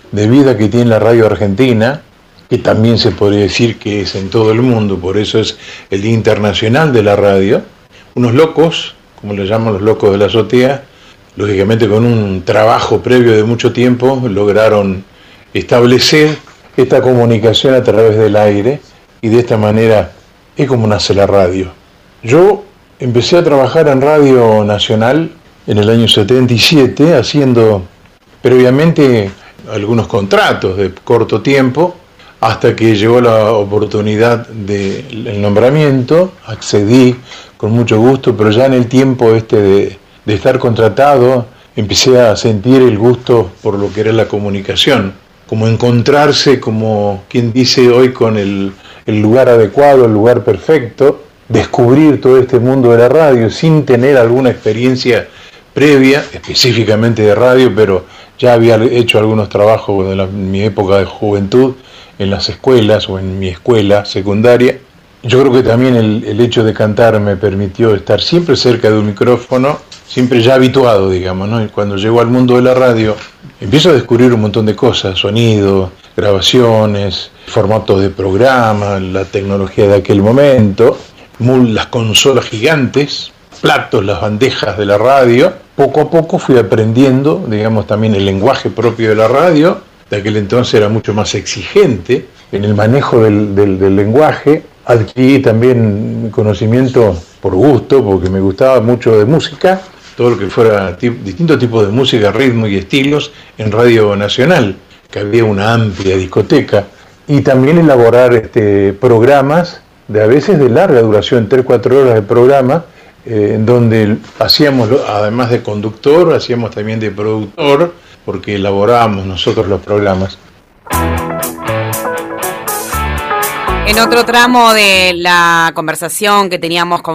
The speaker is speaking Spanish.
de vida que tiene la radio argentina, que también se podría decir que es en todo el mundo, por eso es el Día Internacional de la Radio. Unos locos, como le llaman los locos de la azotea, lógicamente con un trabajo previo de mucho tiempo, lograron establecer esta comunicación a través del aire, y de esta manera es como nace la radio. Yo empecé a trabajar en Radio Nacional en el año 77, haciendo previamente algunos contratos de corto tiempo, hasta que llegó la oportunidad del nombramiento. Accedí con mucho gusto, pero ya en el tiempo de estar contratado, empecé a sentir el gusto por lo que era la comunicación, como encontrarse, como quien dice hoy, con el lugar adecuado, el lugar perfecto, descubrir todo este mundo de la radio sin tener alguna experiencia previa, específicamente de radio, pero ya había hecho algunos trabajos en mi época de juventud, en las escuelas o en mi escuela secundaria. Yo creo que también el hecho de cantar me permitió estar siempre cerca de un micrófono, siempre ya habituado, digamos, ¿no? Y cuando llego al mundo de la radio, empiezo a descubrir un montón de cosas: sonido, grabaciones, formatos de programa, la tecnología de aquel momento, las consolas gigantes, platos, las bandejas de la radio. Poco a poco fui aprendiendo, digamos, también el lenguaje propio de la radio. De aquel entonces era mucho más exigente en el manejo del lenguaje. Adquirí también conocimiento por gusto, porque me gustaba mucho de música, todo lo que fuera distintos tipos de música, ritmo y estilos en Radio Nacional, que había una amplia discoteca, y también elaborar programas a veces de larga duración, 3-4 horas de programa, en donde hacíamos, además de conductor, hacíamos también de productor, porque elaborábamos nosotros los programas. En otro tramo de la conversación que teníamos con